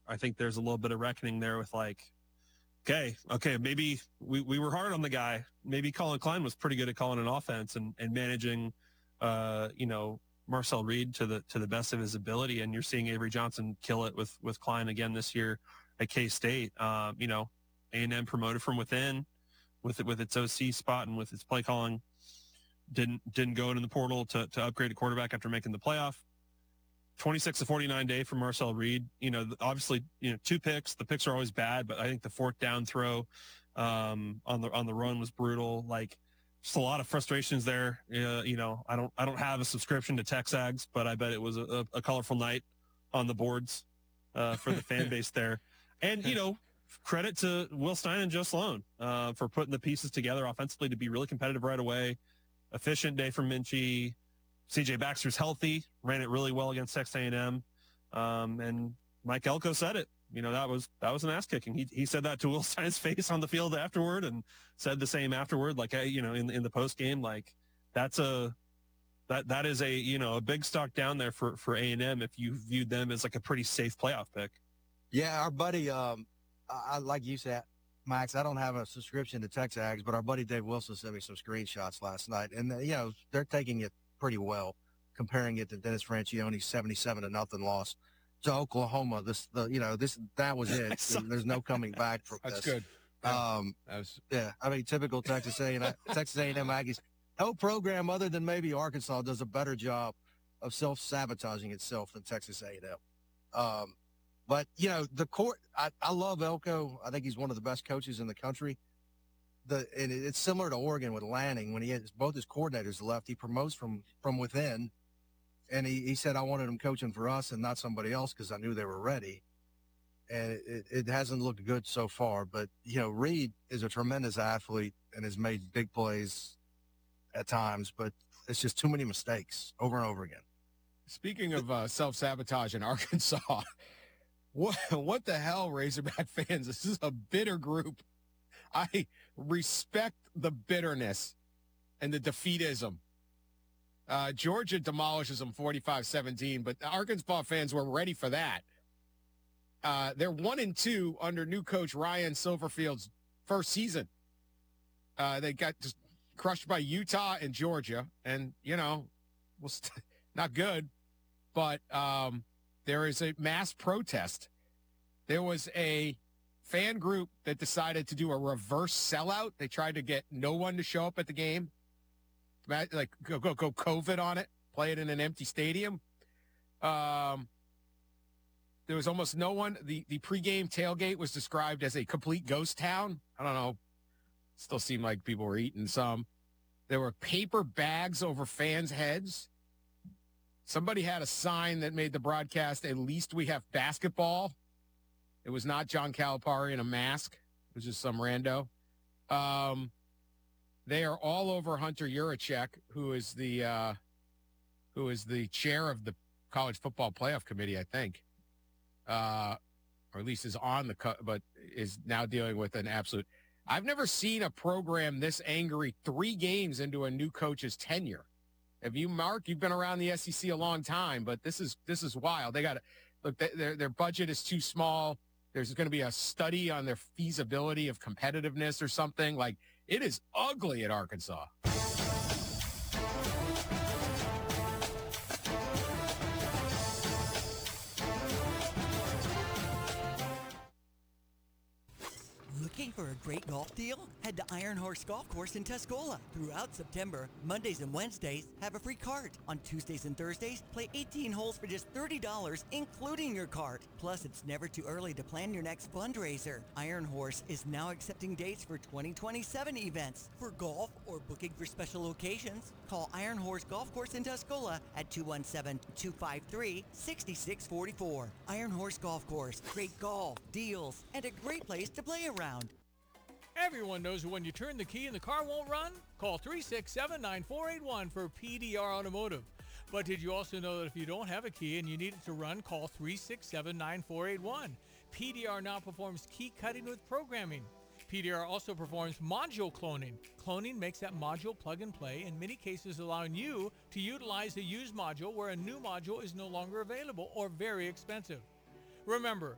I think there's a little bit of reckoning there with like, okay, maybe we were hard on the guy. Maybe Colin Klein was pretty good at calling an offense and managing, Marcel Reed to the best of his ability. And you're seeing Avery Johnson kill it with Klein again this year at K-State. A&M promoted from within with its OC spot and with its play calling. Didn't go into the portal to upgrade a quarterback after making the playoff. 26-49 day from Marcel Reed. Obviously, 2 picks. The picks are always bad, but I think the 4th down throw on the run was brutal. Like, just a lot of frustrations there. I don't have a subscription to Texags, but I bet it was a colorful night on the boards for the fan base there. And credit to Will Stein and Joe Sloan for putting the pieces together offensively to be really competitive right away. Efficient day from Minchie. CJ Baxter's healthy, ran it really well against Texas A&M. And Mike Elko said it. That was an ass kicking. He said that to Will Stein's face on the field afterward, and said the same afterward. Like, in the post game, like that is a big stock down there for A&M if you viewed them as like a pretty safe playoff pick. Yeah, our buddy, I like you said, Max, I don't have a subscription to Texags, but our buddy Dave Wilson sent me some screenshots last night, and they're taking it pretty well, comparing it to Dennis Francione's 77-0 loss to Oklahoma. That was it. There's no coming back from That's this. Good. Yeah. I mean, typical Texas A&M Aggies. No program other than maybe Arkansas does a better job of self-sabotaging itself than Texas A&M. But the court. I love Elko. I think he's one of the best coaches in the country. And it's similar to Oregon with Lanning. When he has both his coordinators left, he promotes from within. And he said, I wanted him coaching for us and not somebody else because I knew they were ready. And it hasn't looked good so far. But, Reed is a tremendous athlete and has made big plays at times. But it's just too many mistakes over and over again. Speaking of self-sabotage in Arkansas, what the hell, Razorback fans? This is a bitter group. I respect the bitterness and the defeatism. Georgia demolishes them 45-17, but the Arkansas fans were ready for that. They're 1-2 under new coach Ryan Silverfield's first season. They got just crushed by Utah and Georgia, and not good. But there is a mass protest. There was a fan group that decided to do a reverse sellout. They tried to get no one to show up at the game. Like go COVID on it, play it in an empty stadium. There was almost no one. The pregame tailgate was described as a complete ghost town. I don't know. Still seemed like people were eating some. There were paper bags over fans' heads. Somebody had a sign that made the broadcast, "At least we have basketball." It was not John Calipari in a mask. It was just some rando. They are all over Hunter Yurachek, who is the chair of the College Football Playoff Committee, I think, or at least is on but is now dealing with an absolute. I've never seen a program this angry 3 games into a new coach's tenure. Have you, Mark? You've been around the SEC a long time, but this is wild. They got to look. Their budget is too small. There's going to be a study on their feasibility of competitiveness or something. Like, it is ugly at Arkansas. Looking for a great golf deal? Head to Iron Horse Golf Course in Tuscola. Throughout September, Mondays and Wednesdays, have a free cart. On Tuesdays and Thursdays, play 18 holes for just $30, including your cart. Plus, it's never too early to plan your next fundraiser. Iron Horse is now accepting dates for 2027 events. For golf or booking for special occasions, call Iron Horse Golf Course in Tuscola at 217-253-6644. Iron Horse Golf Course. Great golf, deals, and a great place to play around. Everyone knows when you turn the key and the car won't run? Call 367-9481 for PDR Automotive. But did you also know that if you don't have a key and you need it to run, call 367-9481. PDR now performs key cutting with programming. PDR also performs module cloning. Cloning makes that module plug and play, in many cases allowing you to utilize a used module where a new module is no longer available or very expensive. Remember,